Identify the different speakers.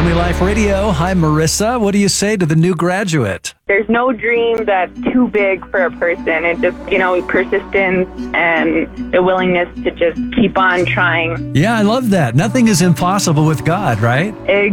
Speaker 1: Family Life Radio. Hi, Marissa. What do you say to the new graduate?
Speaker 2: There's no dream that's too big for a person. It's just, persistence and the willingness to just keep on trying.
Speaker 1: Yeah, I love that. Nothing is impossible with God, right?